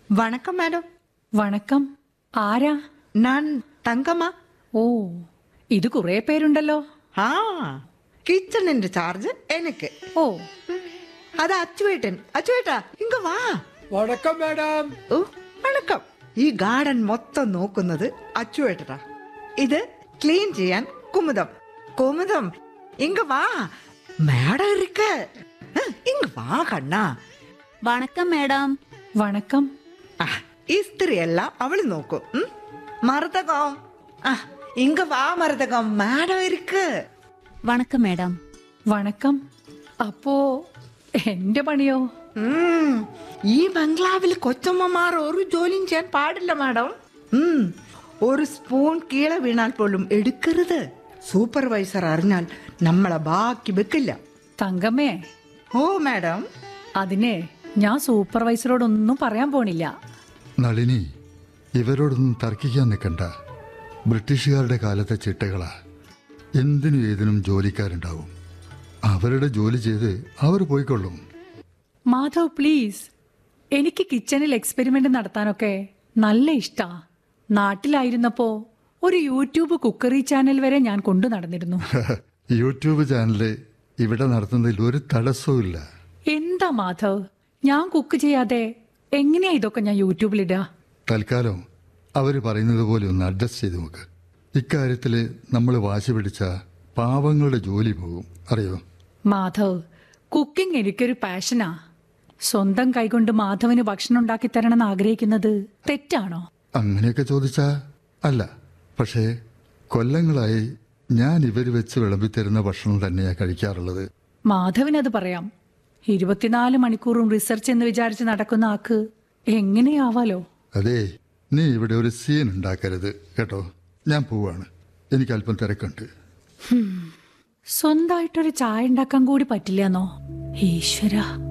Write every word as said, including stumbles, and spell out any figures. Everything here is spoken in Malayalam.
வணக்கம் மேடம். വണക്കം. ആരാ? நான் தங்கம்மா. ഓ, ഇത് കുറെ പേരുണ്ടല്ലോ. ആ കിച്ചണിന്റെ ചാർജ് എനിക്ക്. ഓ, അത് അച്ചുവേട്ടൻ. അച്ചുവേട്ടാ ഇങ്ങ വാ. വണക്കം മാഡം. ഓ വണക്കം. ഈ ഗാർഡൻ മൊത്തം നോക്കുന്നത് അച്ചുവേട്ടനാ. ഇത് ക്ലീൻ ചെയ്യാൻ കുമുദം. കുമുദം ഇങ്ങ വാ. മേഡം ഇരിക്ക്. ഇങ്ങ വാ കണ്ണാ. വണക്കം മേഡം. വണക്കം. ആ ഇസ്ത്രി എല്ലാം അവള് നോക്കും. ഉം. മറുതകം. ആ ഇങ്ങ വാ മറുതകം. മേഡം ഇരിക്ക്. വണക്കം മേഡം. വണക്കം. അപ്പോ എന്റെ പണിയോ? ഉം. ഈ ബംഗ്ലാവിൽ കൊച്ചമ്മമാർ ഒരു ജോലിയും ചെയ്യാൻ പാടില്ല മാഡം. ഉം. ഒരു സ്പൂൺ കീഴെ വീണാൽ പോലും എടുക്കരുത്. സൂപ്പർവൈസർ അറിഞ്ഞാൽ നമ്മളെ ബാക്കി വെക്കില്ല. തങ്കമ്മേ, ഓ മാഡം. അതിനെ ഞാൻ സൂപ്പർവൈസറോടൊന്നും പറയാൻ പോണില്ല. നളിനി, ഇവരോടൊന്നും തർക്കിക്കാൻ നിൽക്കണ്ട. ബ്രിട്ടീഷുകാരുടെ കാലത്തെ ചിട്ടകളാ. എന്തിനും ഏതിനും ജോലിക്കാരുണ്ടാവും. അവരുടെ ജോലി ചെയ്ത് അവർ പോയിക്കൊള്ളും. മാധവ് പ്ലീസ്, എനിക്ക് കിച്ചണിൽ എക്സ്പെരിമെന്റ് നടത്താനൊക്കെ നല്ല ഇഷ്ടാ. നാട്ടിലായിരുന്നപ്പോ ഒരു യൂട്യൂബ് കുക്കറി ചാനൽ വരെ ഞാൻ കൊണ്ടു നടന്നിരുന്നു. യൂട്യൂബ് ചാനല് ഇവിടെ നടത്തുന്നതിൽ ഒരു തടസ്സവും ഇല്ല. എന്താ മാധവ്, ഞാൻ കുക്ക് ചെയ്യാതെ എങ്ങനെയാ ഇതൊക്കെ ഞാൻ യൂട്യൂബിലിടുക? തൽക്കാലം അവർ പറയുന്നത് പോലെ ഒന്ന് അഡ്ജസ്റ്റ് ചെയ്ത് നോക്ക്. ഇക്കാര്യത്തിൽ നമ്മൾ വാശി പിടിച്ച പാവങ്ങളുടെ ജോലി പോകും, അറിയോ? മാധവ്, കുക്കിംഗ് എനിക്കൊരു പാഷനാ. സ്വന്തം കൈകൊണ്ട് മാധവന് ഭക്ഷണം ഉണ്ടാക്കി തരണമെന്ന് ആഗ്രഹിക്കുന്നത് തെറ്റാണോ? അങ്ങനെയൊക്കെ ചോദിച്ചാ അല്ല. പക്ഷേ കൊല്ലങ്ങളായി ഞാൻ ഇവർ വെച്ച് വിളമ്പിത്തരുന്ന ഭക്ഷണം തന്നെയാ കഴിക്കാറുള്ളത്. മാധവനത് പറയാം. ഇരുപത്തിനാല് മണിക്കൂറും റിസർച്ച് എന്ന് വിചാരിച്ച് നടക്കുന്ന ആക്ക് എങ്ങനെയാവാലോ? അതേ, നീ ഇവിടെ ഒരു സീൻ ഉണ്ടാക്കരുത് കേട്ടോ. ഞാൻ പോവാണ്, എനിക്ക് അല്പം തിരക്കുണ്ട്. സ്വന്തമായിട്ടൊരു ചായ ഉണ്ടാക്കാൻ കൂടി പറ്റില്ലെന്നോ? ഈശ്വര.